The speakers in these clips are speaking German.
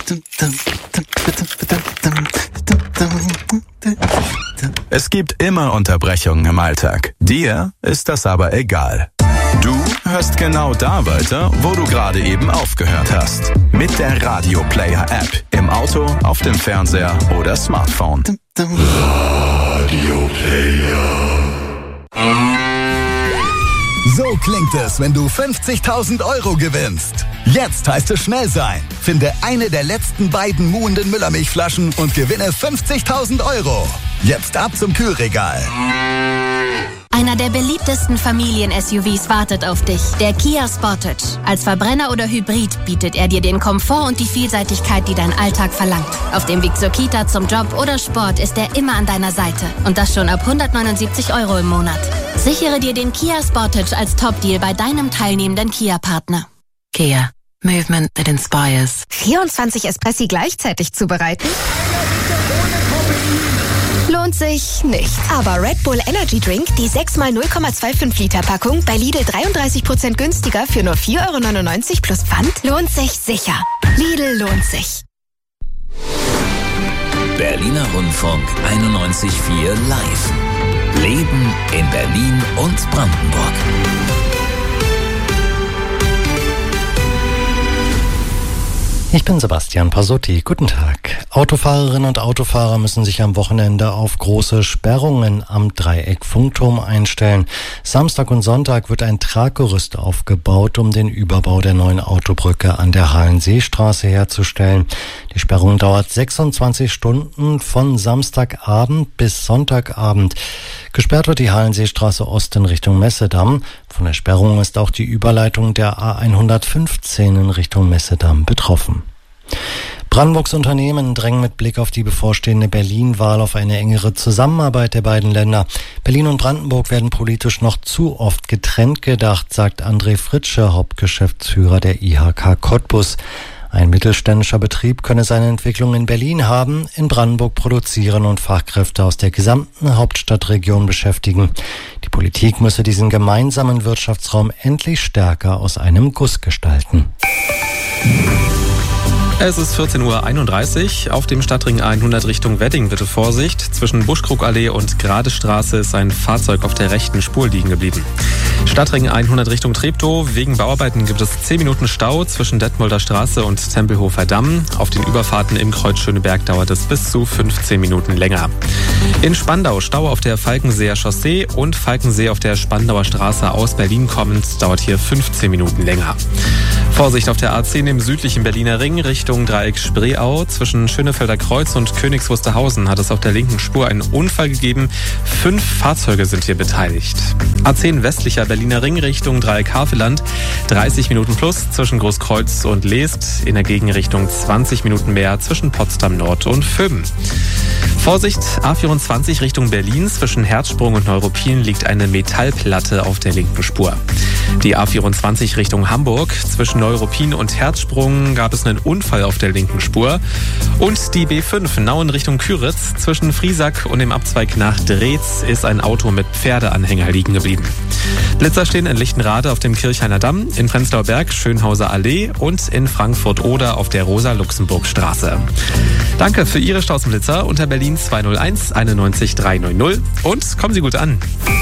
Es gibt immer Unterbrechungen im Alltag. Dir ist das aber egal. Du hörst genau da weiter, wo du gerade eben aufgehört hast. Mit der Radio Player App. Im Auto, auf dem Fernseher oder Smartphone. Radio Player. So klingt es, wenn du 50.000 Euro gewinnst. Jetzt heißt es schnell sein. Finde eine der letzten beiden muhenden Müllermilchflaschen und gewinne 50.000 Euro. Jetzt ab zum Kühlregal. Einer der beliebtesten Familien-SUVs wartet auf dich, der Kia Sportage. Als Verbrenner oder Hybrid bietet er dir den Komfort und die Vielseitigkeit, die dein Alltag verlangt. Auf dem Weg zur Kita, zum Job oder Sport ist er immer an deiner Seite. Und das schon ab 179 Euro im Monat. Sichere dir den Kia Sportage als Top-Deal bei deinem teilnehmenden Kia-Partner. Kia. Movement that inspires. 24 Espressi gleichzeitig zubereiten? Lohnt sich nicht. Aber Red Bull Energy Drink, die 6x 0,25 Liter Packung, bei Lidl 33% günstiger für nur 4,99 € plus Pfand, lohnt sich sicher. Lidl lohnt sich. Berliner Rundfunk 91.4 Live. Leben in Berlin und Brandenburg. Ich bin Sebastian Pasotti. Guten Tag. Autofahrerinnen und Autofahrer müssen sich am Wochenende auf große Sperrungen am Dreieck-Funkturm einstellen. Samstag und Sonntag wird ein Traggerüst aufgebaut, um den Überbau der neuen Autobrücke an der Hallenseestraße herzustellen. Die Sperrung dauert 26 Stunden von Samstagabend bis Sonntagabend. Gesperrt wird die Hallenseestraße Ost in Richtung Messedamm. Von der Sperrung ist auch die Überleitung der A115 in Richtung Messedamm betroffen. Brandenburgs Unternehmen drängen mit Blick auf die bevorstehende Berlin-Wahl auf eine engere Zusammenarbeit der beiden Länder. Berlin und Brandenburg werden politisch noch zu oft getrennt gedacht, sagt André Fritsche, Hauptgeschäftsführer der IHK Cottbus. Ein mittelständischer Betrieb könne seine Entwicklung in Berlin haben, in Brandenburg produzieren und Fachkräfte aus der gesamten Hauptstadtregion beschäftigen. Die Politik müsse diesen gemeinsamen Wirtschaftsraum endlich stärker aus einem Guss gestalten. Es ist 14.31 Uhr. Auf dem Stadtring 100 Richtung Wedding bitte Vorsicht. Zwischen Buschkrugallee und Gradestraße ist ein Fahrzeug auf der rechten Spur liegen geblieben. Stadtring 100 Richtung Treptow. Wegen Bauarbeiten gibt es 10 Minuten Stau zwischen Detmolder Straße und Tempelhofer Damm. Auf den Überfahrten im Kreuz Schöneberg dauert es bis zu 15 Minuten länger. In Spandau Stau auf der Falkenseer Chaussee und Falkensee auf der Spandauer Straße aus Berlin kommend dauert hier 15 Minuten länger. Vorsicht auf der A10 im südlichen Berliner Ring Richtung Dreieck Spreeau. Zwischen Schönefelder Kreuz und Königs Wusterhausen hat es auf der linken Spur einen Unfall gegeben. 5 Fahrzeuge sind hier beteiligt. A10 westlicher Berliner Ring Richtung Dreieck Havelland. 30 Minuten plus zwischen Großkreuz und Leest. In der Gegenrichtung 20 Minuten mehr zwischen Potsdam Nord und Föben. Vorsicht, A24 Richtung Berlin. Zwischen Herzsprung und Neuruppin liegt eine Metallplatte auf der linken Spur. Die A24 Richtung Hamburg. Zwischen Neuruppin und Herzsprung gab es einen Unfall auf der linken Spur. Und die B5 Nauen Richtung Küritz. Zwischen Friesack und dem Abzweig nach Dreetz ist ein Auto mit Pferdeanhänger liegen geblieben. Blitzer stehen in Lichtenrade auf dem Kirchhainer Damm, in Prenzlauer Berg Schönhauser Allee und in Frankfurt-Oder auf der Rosa-Luxemburg-Straße. Danke für Ihre Straßenblitzer unter Berlin 201 91 300 und kommen Sie gut an.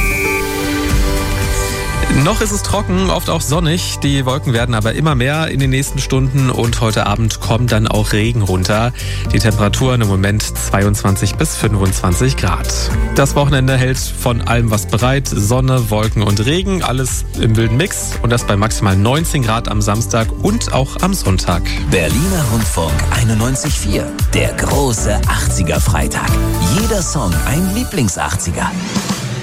Noch ist es trocken, oft auch sonnig. Die Wolken werden aber immer mehr in den nächsten Stunden und heute Abend kommt dann auch Regen runter. Die Temperaturen im Moment 22 bis 25 Grad. Das Wochenende hält von allem was bereit. Sonne, Wolken und Regen, alles im wilden Mix. Und das bei maximal 19 Grad am Samstag und auch am Sonntag. Berliner Rundfunk 91.4. Der große 80er Freitag. Jeder Song ein Lieblings-80er.